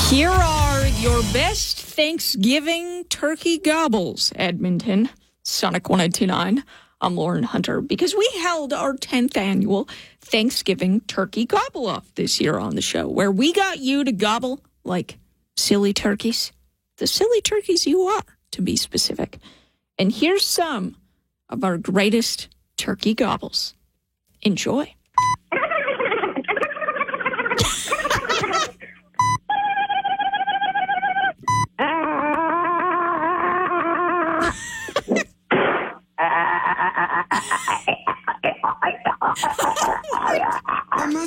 Here are your best Thanksgiving turkey gobbles, Edmonton. Sonic 1029. I'm Lauren Hunter, because we held our 10th annual Thanksgiving turkey gobble-off this year on the show, where we got you to gobble like silly turkeys. The silly turkeys you are, to be specific. And here's some of our greatest turkey gobbles. Enjoy.